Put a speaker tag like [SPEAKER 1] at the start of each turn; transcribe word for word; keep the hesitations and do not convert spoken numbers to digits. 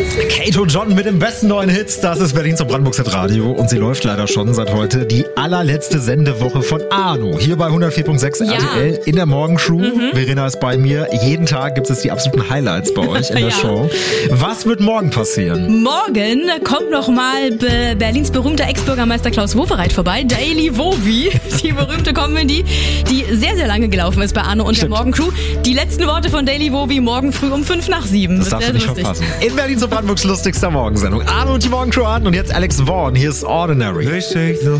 [SPEAKER 1] Kato John mit dem besten neuen Hits. Das ist Berlin zum Brandenburgs Radio und sie läuft leider schon seit heute die allerletzte Sendewoche von Arno. Hier bei hundertvier Komma sechs ja. R T L in der Morgenshow. Mhm. Verena ist bei mir. Jeden Tag gibt es die absoluten Highlights bei euch in der ja. Show. Was wird morgen passieren?
[SPEAKER 2] Morgen kommt nochmal Be- Berlins berühmter Ex-Bürgermeister Klaus Wowereit vorbei. Daily Wowi, die berühmte Comedy, die sehr, sehr lange gelaufen ist bei Arno und Stimmt. der Morgencrew. Die letzten Worte von Daily Wowi morgen früh um fünf nach sieben.
[SPEAKER 1] Das, das darfst du nicht lustig. verpassen. In Berlin zum Brandenburgs lustigster Morgensendung. Arno und die Morgenshow an und jetzt Alex Vaughn. Hier ist Ordinary.